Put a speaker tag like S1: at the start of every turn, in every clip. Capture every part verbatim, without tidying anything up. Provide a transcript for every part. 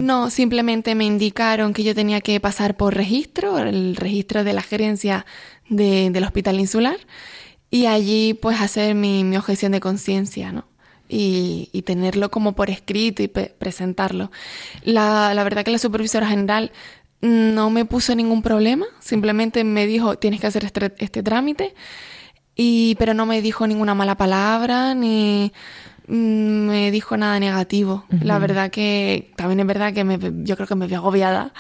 S1: No, simplemente me indicaron que yo tenía que pasar por registro, el registro de la gerencia de, del Hospital Insular, y allí pues hacer mi, mi objeción de conciencia, ¿no? Y, y tenerlo como por escrito y pe- presentarlo. La, la verdad que la supervisora general no me puso ningún problema, simplemente me dijo, tienes que hacer este, este trámite, y, pero no me dijo ninguna mala palabra, ni mm, me dijo nada negativo. Uh-huh. La verdad que también es verdad que me, yo creo que me vi agobiada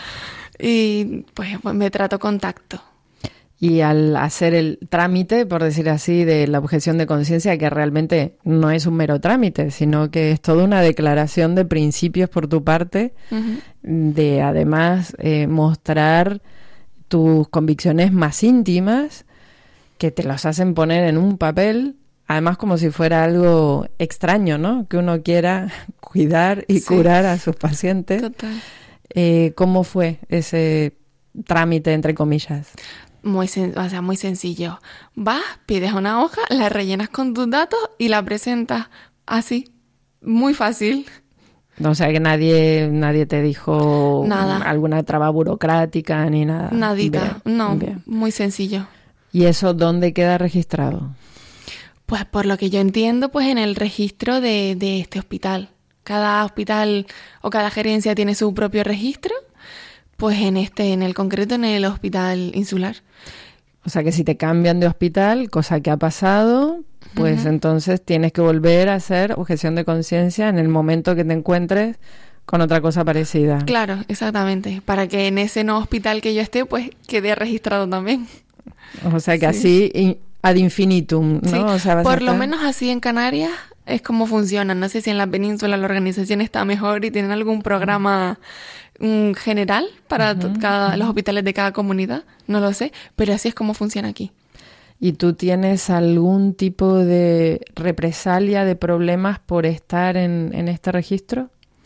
S1: y pues, pues me trató con tacto.
S2: Y al hacer el trámite, por decir así, de la objeción de conciencia, que realmente no es un mero trámite, sino que es toda una declaración de principios por tu parte, uh-huh. de además eh, mostrar tus convicciones más íntimas, que te las hacen poner en un papel, además como si fuera algo extraño, ¿no? Que uno quiera cuidar y sí. curar a sus pacientes.
S1: Total.
S2: Eh, ¿Cómo fue ese trámite, entre comillas?
S1: Muy, sen- o sea, muy sencillo. Vas, pides una hoja, la rellenas con tus datos y la presentas así. Muy fácil.
S2: O sea que nadie nadie te dijo
S1: nada.
S2: Alguna traba burocrática ni nada.
S1: Nadita. Bien, no,
S2: bien.
S1: Muy sencillo.
S2: ¿Y eso dónde queda registrado?
S1: Pues por lo que yo entiendo, pues en el registro de, de este hospital. Cada hospital o cada gerencia tiene su propio registro. Pues en este, en el concreto, en el Hospital Insular.
S2: O sea que si te cambian de hospital, cosa que ha pasado, pues uh-huh. entonces tienes que volver a hacer objeción de conciencia en el momento que te encuentres con otra cosa parecida.
S1: Claro, exactamente. Para que en ese nuevo hospital que yo esté, pues quede registrado también.
S2: O sea que
S1: sí.
S2: así ad infinitum, ¿no?
S1: Sí.
S2: O sea, vas
S1: por
S2: a estar...
S1: lo menos así en Canarias es como funciona. No sé si en la península la organización está mejor y tienen algún programa mm, general para uh-huh, cada, uh-huh. los hospitales de cada comunidad. No lo sé, pero así es como funciona aquí.
S2: ¿Y tú tienes algún tipo de represalia, de problemas por estar en, en este registro?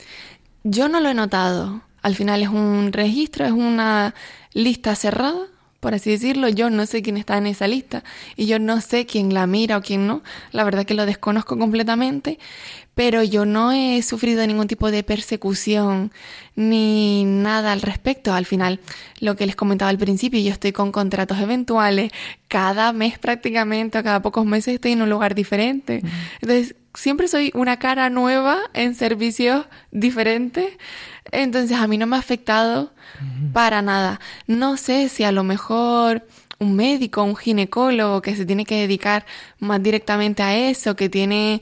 S1: Yo no lo he notado. Al final es un registro, es una lista cerrada, por así decirlo. Yo no sé quién está en esa lista y yo no sé quién la mira o quién no. La verdad que lo desconozco completamente, pero yo no he sufrido ningún tipo de persecución ni nada al respecto. Al final, lo que les comentaba al principio, yo estoy con contratos eventuales. Cada mes prácticamente, o cada pocos meses estoy en un lugar diferente. Mm. Entonces, siempre soy una cara nueva en servicios diferentes. Entonces, a mí no me ha afectado uh-huh. para nada. No sé si a lo mejor un médico, un ginecólogo que se tiene que dedicar más directamente a eso, que tiene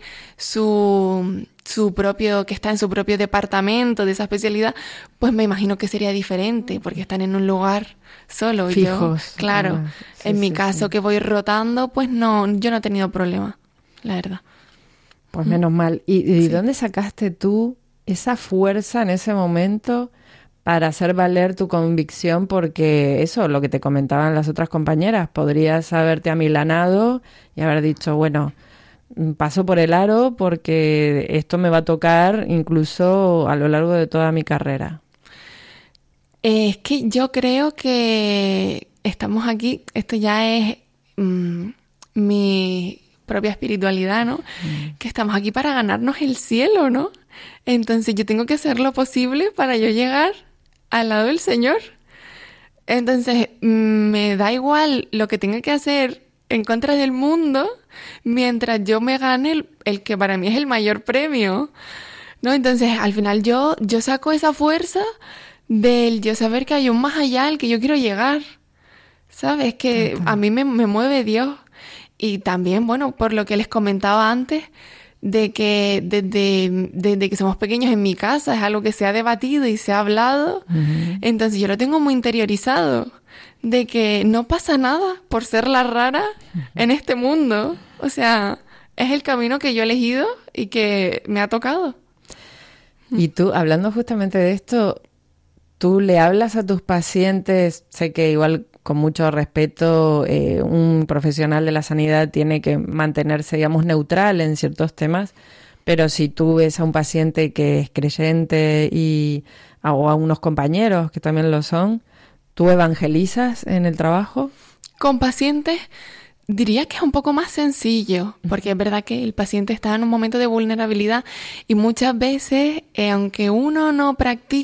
S1: su, su propio, que está en su propio departamento de esa especialidad, pues me imagino que sería diferente, porque están en un lugar solo.
S2: Fijos.
S1: Yo, claro, ah, sí, en mi sí, caso sí. que voy rotando, pues no, yo no he tenido problema, la verdad.
S2: Pues menos mm. mal. ¿Y, y sí. dónde sacaste tú esa fuerza en ese momento para hacer valer tu convicción? Porque eso, lo que te comentaban las otras compañeras, podrías haberte amilanado y haber dicho, bueno, paso por el aro porque esto me va a tocar incluso a lo largo de toda mi carrera.
S1: Es que yo creo que estamos aquí, esto ya es mmm, mi propia espiritualidad, ¿no? Mm. Que estamos aquí para ganarnos el cielo, ¿no? Entonces yo tengo que hacer lo posible para yo llegar al lado del Señor. Entonces me da igual lo que tenga que hacer en contra del mundo mientras yo me gane el, el que para mí es el mayor premio, ¿no? Entonces al final yo, yo saco esa fuerza del yo saber que hay un más allá al que yo quiero llegar, ¿sabes? Que a mí me, me mueve Dios. Y también, bueno, por lo que les comentaba antes, de que desde, desde que somos pequeños en mi casa es algo que se ha debatido y se ha hablado. Uh-huh. Entonces yo lo tengo muy interiorizado, de que no pasa nada por ser la rara uh-huh. en este mundo. O sea, es el camino que yo he elegido y que me ha tocado.
S2: Y tú, hablando justamente de esto, tú le hablas a tus pacientes, sé que igual con mucho respeto, eh, un profesional de la sanidad tiene que mantenerse, digamos, neutral en ciertos temas, pero si tú ves a un paciente que es creyente y o a unos compañeros que también lo son, ¿tú evangelizas en el trabajo?
S1: Con pacientes diría que es un poco más sencillo, porque es verdad que el paciente está en un momento de vulnerabilidad y muchas veces, eh, aunque uno no practique